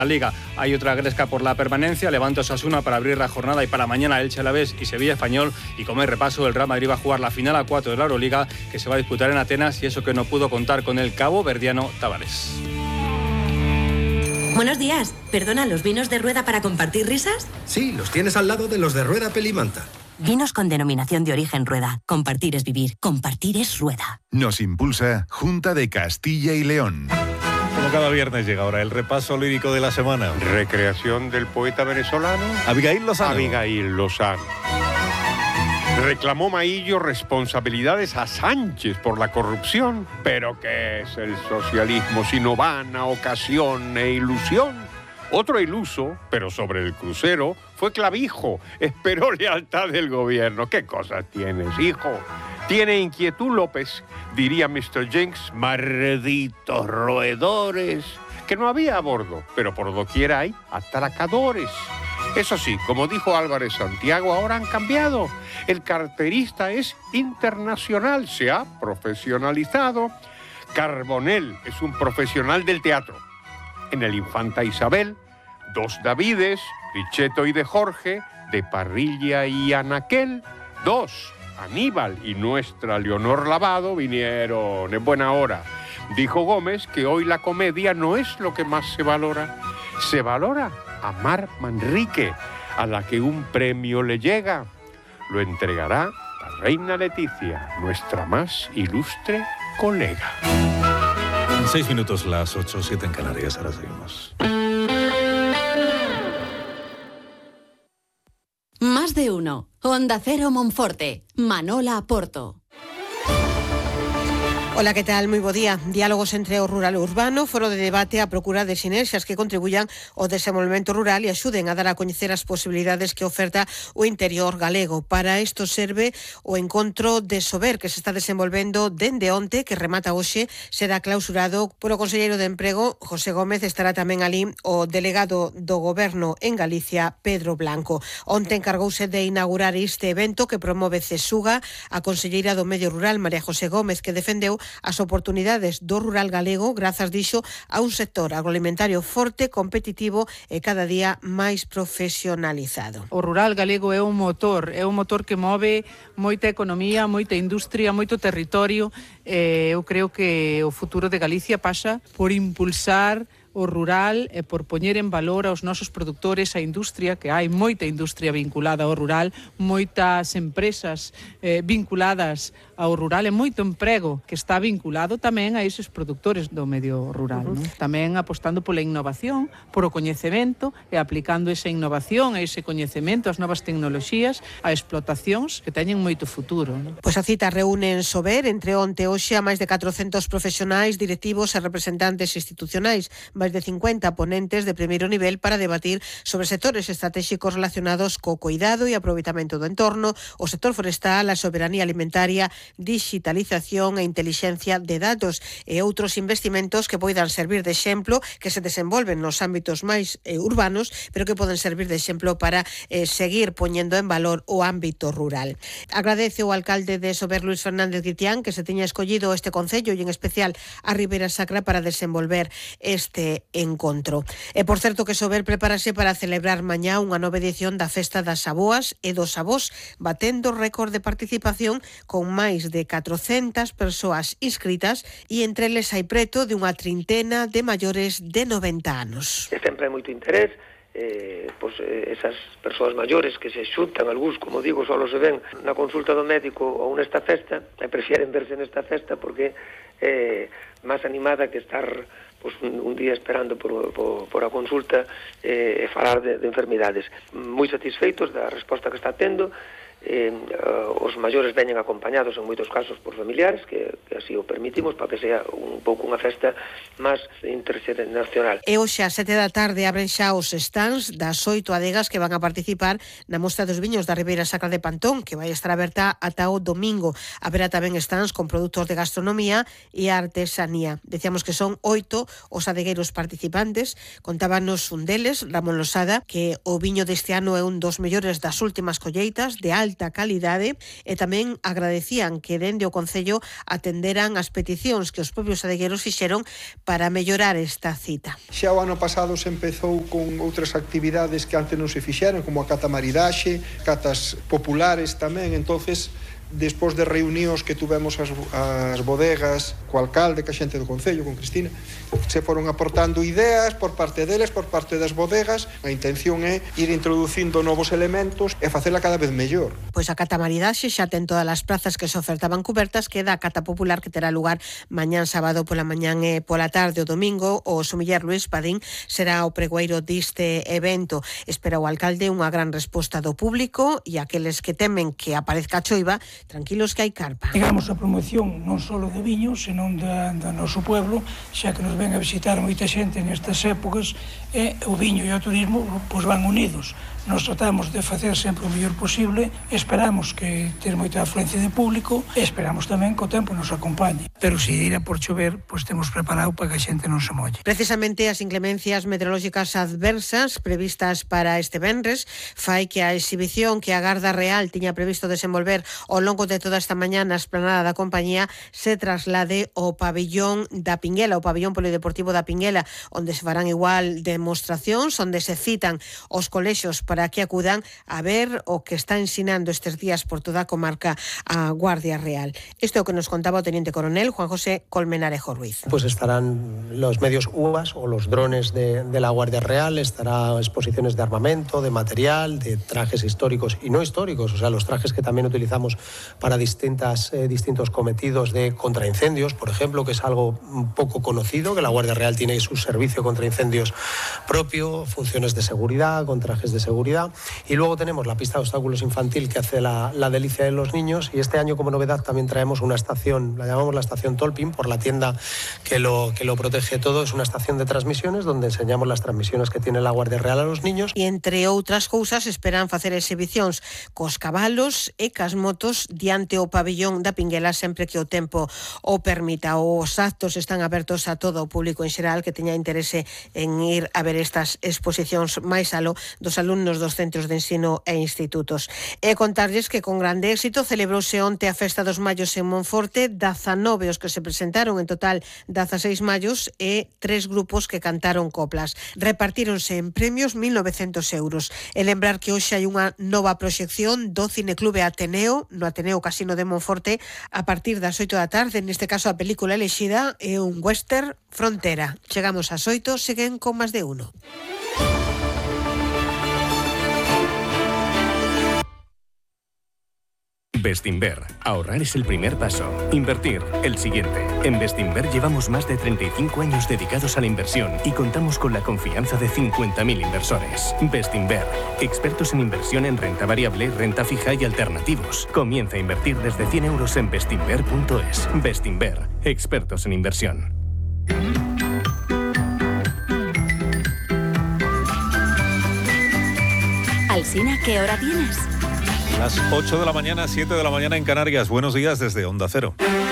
Liga. Hay otra gresca por la permanencia, Levante Osasuna para abrir la jornada y para mañana Elche Alavés y Sevilla Español, y como repaso el Real Madrid va a jugar la final a 4 de la Euroliga que se va a disputar en Atenas, y eso que no pudo contar con el cabo verdiano Tavares. Buenos días, perdona, ¿los vinos de Rueda para compartir risas? Sí, los tienes al lado de los de Rueda Pelimanta. Vinos con denominación de origen Rueda. Compartir es vivir, compartir es Rueda. Nos impulsa Junta de Castilla y León. Como cada viernes llega ahora el repaso lírico de la semana. Recreación del poeta venezolano Abigail Lozano. Abigail Lozano. Reclamó Maillo responsabilidades a Sánchez por la corrupción. ¿Pero qué es el socialismo sino vana ocasión e ilusión? Otro iluso, pero sobre el crucero, fue Clavijo. Esperó lealtad del gobierno. ¿Qué cosas tienes, hijo? Tiene inquietud López, diría Mr. Jenks, malditos roedores, que no había a bordo, pero por doquier hay atracadores. Eso sí, como dijo Álvarez Santiago, ahora han cambiado. El carterista es internacional, se ha profesionalizado. Carbonell es un profesional del teatro. En el Infanta Isabel, 2 Davides, Pichetto y de Jorge, de Parrilla y Anaquel, 2. Aníbal y nuestra Leonor Lavado vinieron en buena hora. Dijo Gómez que hoy la comedia no es lo que más se valora. Se valora a Mar Manrique, a la que un premio le llega. Lo entregará la reina Leticia, nuestra más ilustre colega. En 6 minutos, las 8:07 en Canarias. Ahora seguimos. Más de uno. Onda Cero Monforte. Manola Porto. Hola, ¿qué tal? Moi bo día. Diálogos entre o rural e o urbano, foro de debate a procura de sinerxias que contribuyan ao desenvolvemento rural e axuden a dar a coñecer as posibilidades que oferta o interior galego. Para isto serve o encontro de Sober que se está desenvolvendo dende onte, que remata hoxe, será clausurado polo conselleiro de Emprego, José Gómez. Estará tamén ali o delegado do Goberno en Galicia, Pedro Blanco. Onte encargouse de inaugurar este evento que promove CESUGA a conselleira do Medio Rural, María José Gómez, que defendeu as oportunidades do rural galego grazas, dixo, a un sector agroalimentario forte, competitivo e cada día máis profesionalizado. O rural galego é un motor que move moita economía, moita industria, moito territorio. Eu creo que o futuro de Galicia pasa por impulsar o rural e por poñer en valor aos nosos produtores, a industria, que hai moita industria vinculada ao rural, moitas empresas vinculadas ao rural e moito emprego que está vinculado tamén a eses produtores do medio rural, non? Tamén apostando pola innovación, por o coñecemento e aplicando esa innovación, ese coñecemento, as novas tecnoloxías, a explotacións que teñen moito futuro, non? Pois a cita reúne en Sober entre onte e hoxe a máis de 400 profesionais, directivos e representantes institucionais, máis de 50 ponentes de primeiro nivel para debatir sobre sectores estratégicos relacionados co cuidado e aproveitamento do entorno, o sector forestal, a soberanía alimentaria, digitalización e intelixencia de datos e outros investimentos que poidan servir de exemplo, que se desenvolven nos ámbitos máis urbanos, pero que poden servir de exemplo para seguir poñendo en valor o ámbito rural. Agradece o alcalde de Sober, Luis Fernández Guitián, que se tiña escollido este concello e en especial a Ribeira Sacra para desenvolver este encontro. E por certo que Sober prepárase para celebrar mañá unha nova edición da Festa das Aboas e dos Avós, batendo récord de participación con máis de 400 persoas inscritas e entre eles hai preto de unha trintena de maiores de 90 anos. Sempre hai moito interés, esas persoas maiores que se xuntan, algúns, como digo, só se ven na consulta do médico ou nesta festa, e prefieren verse nesta festa porque é máis animada que estar un día esperando por a consulta e falar de enfermidades. Moi satisfeitos da resposta que está tendo. Os maiores veñen acompañados en moitos casos por familiares que así o permitimos para que sea un pouco unha festa máis internacional. E hoxe ás 7 da tarde abren xa os stands das 8 adegas que van a participar na mostra dos viños da Ribeira Sacra de Pantón, que vai estar aberta ata o domingo. Haberá tamén stands con produtos de gastronomía e artesanía. Decíamos que son 8 os adegueiros participantes. Contábanos un deles, Ramón Losada, que o viño deste ano é un dos mellores das últimas colleitas de Alde, alta calidade e tamén agradecían que dende o Concello atenderan as peticións que os propios adegueros fixeron para mellorar esta cita. Xa o ano pasado se empezou con outras actividades que antes non se fixeron, como a cata maridaxe, catas populares tamén. Entonces, despois de reunións que tuvemos as bodegas co alcalde, ca xente do Concello, con Cristina, se foron aportando ideas por parte deles, por parte das bodegas. A intención é ir introducindo novos elementos e facela cada vez mellor. Pois a cata maridaxe xa ten todas as plazas que se ofertaban cubertas, queda a cata popular que terá lugar mañán sábado pola mañán e pola tarde. O domingo o sumiller Luís Padín será o pregoeiro deste evento. Espera o alcalde unha gran resposta do público e aqueles que temen que aparezca a choiva, tranquilos que hai carpa. Digamos a promoción non só de viño, senón do noso pueblo, xa que nos ven a visitar moita xente nestas épocas, e o viño e o turismo pois van unidos. Nos tratamos de facer sempre o mellor posible, esperamos que ter moita afluencia de público e esperamos tamén que o tempo nos acompañe. Pero se irá por chover, pois temos preparado para que a xente non se molle. Precisamente as inclemencias meteorológicas adversas previstas para este venres fai que a exhibición que a Garda Real tiña previsto desenvolver ao longo de toda esta mañá na esplanada da compañía se traslade ao pabillón da Pinguela, o pabillón polideportivo da Pinguela, onde se farán igual demostracións, onde se citan os colexios para que acudan a ver o que está ensinando estes días por toda a comarca a Guardia Real. Isto é o que nos contaba o Teniente Coronel Juan José Colmenarejo Ruiz. Pues estarán los medios UAS o los drones de la Guardia Real, estará exposiciones de armamento, de material, de trajes históricos y no históricos, o sea, los trajes que también utilizamos para distintos cometidos de contraincendios, por ejemplo, que es algo poco conocido, que la Guardia Real tiene su servicio contra incendios propio, funciones de seguridad, con trajes de seguridad. Y luego tenemos la pista de obstáculos infantil que hace la delicia de los niños, y este año como novedad también traemos una estación, la llamamos la estación Tolpin, por la tienda que lo protege todo. Es una estación de transmisiones donde enseñamos las transmisiones que tiene la Guardia Real a los niños. E entre outras cousas esperan facer exhibicións cos cabalos e cas motos diante o pabillón da Pinguela sempre que o tempo o permita. Os actos están abertos a todo o público en xeral que teña interese en ir a ver estas exposicións máis aló dos alumnos dos centros de ensino e institutos. E contarlles que con grande éxito celebrouse onte a Festa dos Mallos en Monforte, 19 os que se presentaron, en total 16 mallos e 3 grupos que cantaron coplas. Repartíronse en premios 1.900 euros. E lembrar que hoxe hai unha nova proxección do Cineclube Ateneo, no Ateneo Casino de Monforte, a partir das 8 da tarde. Neste caso a película elexida é un western, Frontera. Chegamos ás 8, seguen con máis de uno. Bestinver. Ahorrar es el primer paso. Invertir, el siguiente. En Bestinver llevamos más de 35 años dedicados a la inversión y contamos con la confianza de 50.000 inversores. Bestinver. Expertos en inversión en renta variable, renta fija y alternativos. Comienza a invertir desde 100 euros en bestinver.es. Bestinver. Expertos en inversión. Alsina, ¿qué hora tienes? Las 8 de la mañana, 7 de la mañana en Canarias. Buenos días desde Onda Cero.